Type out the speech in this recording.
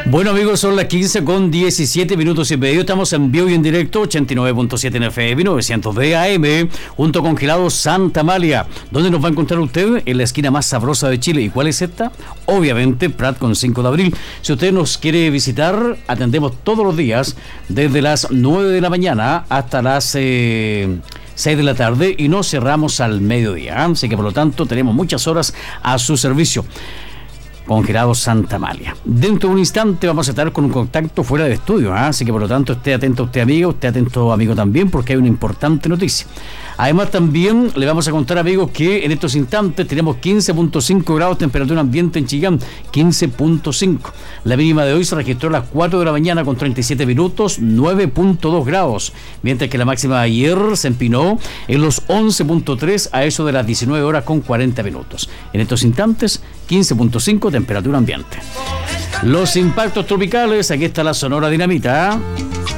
Bueno, amigos, son las 15 con 17 minutos y medio. Estamos en vivo y en directo, 89.7 en FM, 900 AM, junto con Gelado Santa Amalia. ¿Dónde nos va a encontrar usted? En la esquina más sabrosa de Chile. ¿Y cuál es esta? Obviamente, Prat con 5 de abril. Si usted nos quiere visitar, atendemos todos los días, desde las 9 de la mañana hasta las 6 de la tarde, y no cerramos al mediodía. Así que, por lo tanto, tenemos muchas horas a su servicio. Con Gelado Santa Amalia. Dentro de un instante vamos a estar con un contacto fuera de estudio, así que por lo tanto esté atento usted, amigo, esté atento, amigo, también, porque hay una importante noticia. Además, también le vamos a contar, amigos, que en estos instantes tenemos 15.5 grados temperatura ambiente en Chillán, 15.5. La mínima de hoy se registró a las 4 de la mañana con 37 minutos, 9.2 grados, mientras que la máxima de ayer se empinó en los 11.3 a eso de las 19 horas con 40 minutos. En estos instantes, 15.5 temperatura ambiente. Los impactos tropicales, aquí está la Sonora Dinamita.